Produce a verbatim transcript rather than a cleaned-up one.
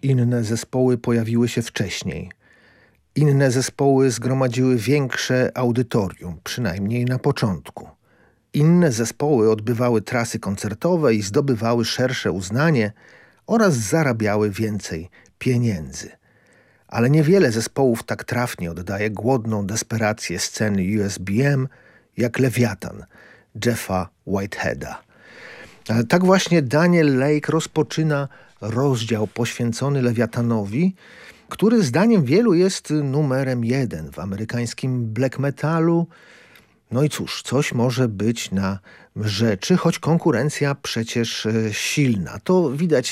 Inne zespoły pojawiły się wcześniej. Inne zespoły zgromadziły większe audytorium, przynajmniej na początku. Inne zespoły odbywały trasy koncertowe i zdobywały szersze uznanie oraz zarabiały więcej pieniędzy. Ale niewiele zespołów tak trafnie oddaje głodną desperację sceny U S B M jak Lewiatan Jeffa Whiteheada. Ale tak właśnie Daniel Lake rozpoczyna rozdział poświęcony Lewiatanowi, który zdaniem wielu jest numerem jeden w amerykańskim black metalu. No i cóż, coś może być na rzeczy, choć konkurencja przecież silna. To widać